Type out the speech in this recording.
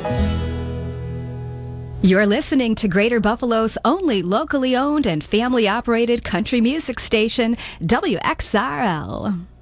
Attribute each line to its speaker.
Speaker 1: You're listening to Greater Buffalo's only locally owned and family-operated country music station, WXRL.